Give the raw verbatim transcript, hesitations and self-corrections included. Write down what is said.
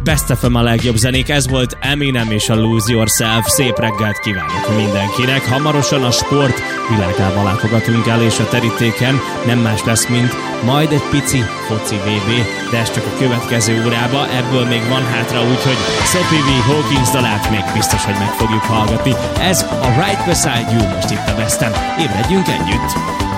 Best ef em a legjobb zenék, ez volt Eminem és a Lose Yourself. Szép reggelt kívánok mindenkinek. Hamarosan a sport világába látogatunk el, és a terítéken nem más lesz, mint majd egy pici foci vé bé, de ez csak a következő órába, ebből még van hátra, úgyhogy Sophie V. Hawkins dalát még biztos, hogy meg fogjuk hallgatni. Ez a Right Beside You most itt a Besten. Ébredjünk együtt!